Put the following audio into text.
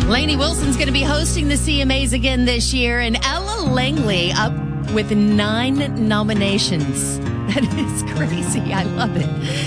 Lainey Wilson's going to be hosting the CMAs again this year, and Ella Langley up with 9 nominations. That is crazy. I love it.